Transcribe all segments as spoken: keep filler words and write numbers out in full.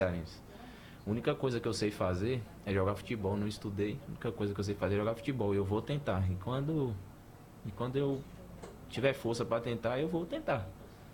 A única coisa que eu sei fazer é jogar futebol, não estudei. A única coisa que eu sei fazer é jogar futebol. Eu vou tentar. E quando, e quando eu tiver força para tentar, eu vou tentar.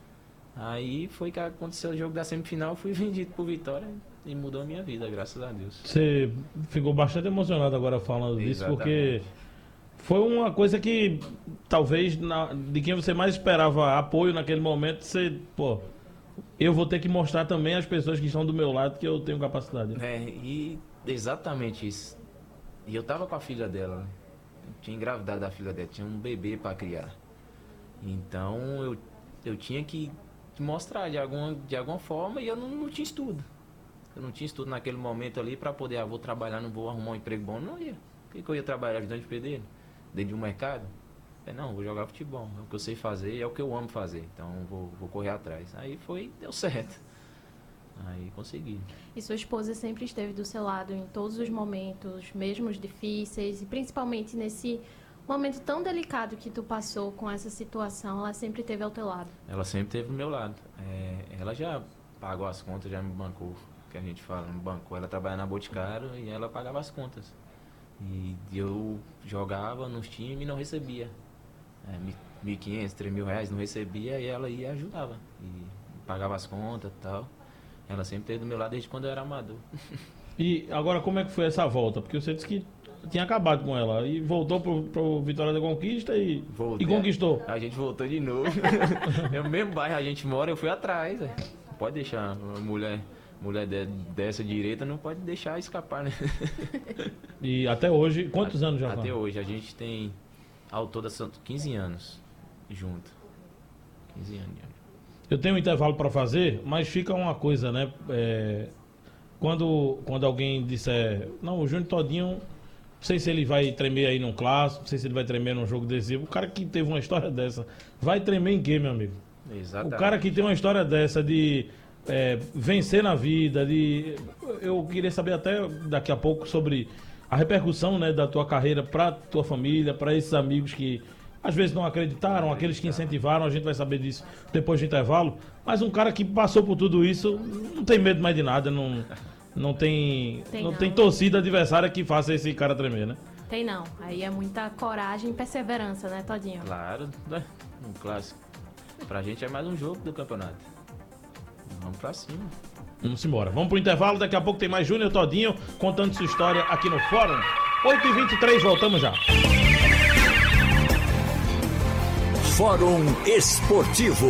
Aí foi que aconteceu o jogo da semifinal, eu fui vendido pro Vitória e mudou a minha vida, graças a Deus. Você ficou bastante emocionado agora falando disso, Exatamente. Porque foi uma coisa que talvez na, de quem você mais esperava apoio naquele momento, você, pô, eu vou ter que mostrar também às pessoas que estão do meu lado que eu tenho capacidade. É, e exatamente isso. E eu tava com a filha dela, né? Eu tinha engravidado da filha dela, tinha um bebê para criar. Então eu, eu tinha que mostrar de alguma, de alguma forma e eu não, não tinha estudo. Eu não tinha estudo naquele momento ali para poder, ah, vou trabalhar, não vou arrumar um emprego bom, não ia. Por que, que eu ia trabalhar ajudante de pedreiro? Dentro de um mercado? Eu falei, não, vou jogar futebol, é o que eu sei fazer e é o que eu amo fazer, então vou, vou correr atrás. Aí foi, deu certo. Aí consegui. E sua esposa sempre esteve do seu lado em todos os momentos, mesmo os difíceis, e principalmente nesse momento tão delicado que tu passou com essa situação, ela sempre esteve ao teu lado. Ela sempre esteve do meu lado. É, ela já pagou as contas, já me bancou, que a gente fala, me bancou. Ela trabalha na Boticário e ela pagava as contas. E eu jogava nos times e não recebia. É, mil e quinhentos, três mil reais, não recebia e ela ia e ajudava. E pagava as contas e tal. Ela sempre esteve do meu lado desde quando eu era amador. E agora como é que foi essa volta? Porque você disse que tinha acabado com ela e voltou pro, pro Vitória da Conquista e, e conquistou. A gente voltou de novo. É o mesmo bairro, a gente mora, eu fui atrás. É. Pode deixar uma mulher, mulher de, dessa direita, não pode deixar escapar, né? E até hoje, quantos a, anos já? Até hoje, a gente tem ao todo quinze anos junto. quinze anos. Eu tenho um intervalo para fazer, mas fica uma coisa, né? É, quando, quando alguém disser, não, o Júnior Todinho, não sei se ele vai tremer aí num clássico, não sei se ele vai tremer num jogo adesivo. O cara que teve uma história dessa, vai tremer em quê, meu amigo? Exatamente. O cara que tem uma história dessa de é, vencer na vida, de... Eu queria saber até daqui a pouco sobre a repercussão, né, da tua carreira para tua família, para esses amigos que às vezes não acreditaram, aqueles que incentivaram, a gente vai saber disso depois do intervalo. Mas um cara que passou por tudo isso, não tem medo mais de nada, não, não, tem, tem, não, não tem torcida adversária que faça esse cara tremer, né? Tem não, aí é muita coragem e perseverança, né, Todinho? Claro, né? Um clássico. Pra gente é mais um jogo do campeonato. Vamos pra cima. Vamos embora. Vamos pro intervalo, daqui a pouco tem mais Júnior Todinho contando sua história aqui no Fórum. oito e vinte e três, voltamos já. Fórum Esportivo.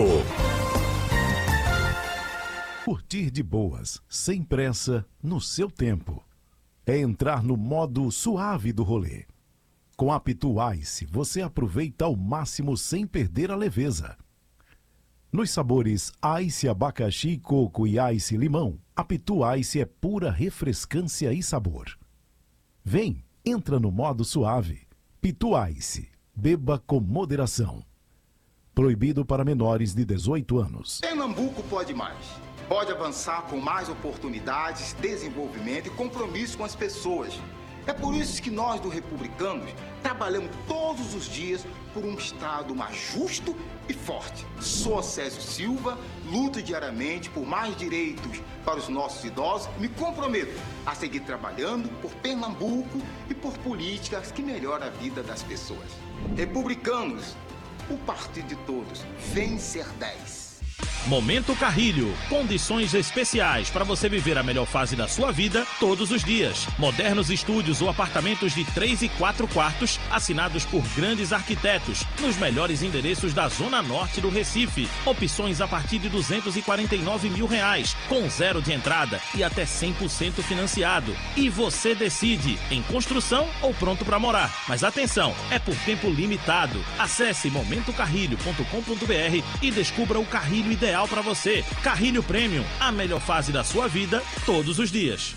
Curtir de boas, sem pressa, no seu tempo. É entrar no modo suave do rolê. Com a Pitu Ice, você aproveita ao máximo sem perder a leveza. Nos sabores Ice Abacaxi, Coco e Ice Limão, a Pitu Ice é pura refrescância e sabor. Vem, entra no modo suave. Pitu Ice, beba com moderação. Proibido para menores de dezoito anos. Pernambuco pode mais. Pode avançar com mais oportunidades, desenvolvimento e compromisso com as pessoas. É por isso que nós, do Republicanos, trabalhamos todos os dias por um Estado mais justo e forte. Sou Césio Silva, luto diariamente por mais direitos para os nossos idosos e me comprometo a seguir trabalhando por Pernambuco e por políticas que melhoram a vida das pessoas. Republicanos, o partido de todos, vem ser dez. Momento Carrilho. Condições especiais para você viver a melhor fase da sua vida todos os dias. Modernos estúdios ou apartamentos de três e quatro quartos, assinados por grandes arquitetos, nos melhores endereços da Zona Norte do Recife. Opções a partir de duzentos e quarenta e nove mil reais, com zero de entrada e até cem por cento financiado. E você decide, em construção ou pronto para morar. Mas atenção, é por tempo limitado. Acesse momento carrilho ponto com ponto br e descubra o carrilho ideal para você. Carrilho Premium, a melhor fase da sua vida todos os dias.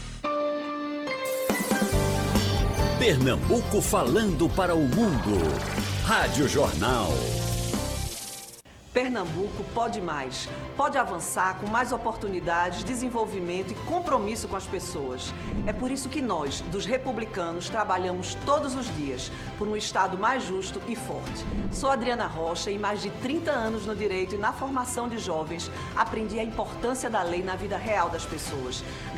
Pernambuco falando para o mundo. Rádio Jornal. Pernambuco pode mais. Pode avançar com mais oportunidades, desenvolvimento e compromisso com as pessoas. É por isso que nós, dos republicanos, trabalhamos todos os dias por um Estado mais justo e forte. Sou Adriana Rocha e mais de trinta anos no direito e na formação de jovens, aprendi a importância da lei na vida real das pessoas.